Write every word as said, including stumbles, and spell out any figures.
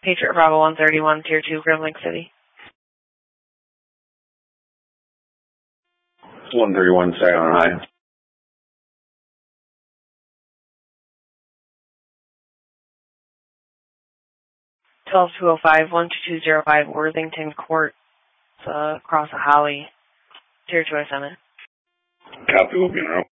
Patriot Bravo one thirty-one, Tier two, Grim Lake City. one thirty-one, Saigon High. twelve two oh five, one two two zero five, Worthington Court, uh, across the Holly, Tier two, I sent it. Copy, will be in a row.